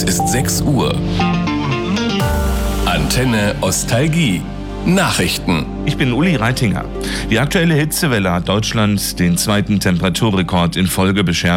Es ist 6 Uhr. Antenne Ostalgie. Nachrichten. Ich bin Uli Reitinger. Die aktuelle Hitzewelle hat Deutschland den zweiten Temperaturrekord in Folge beschert.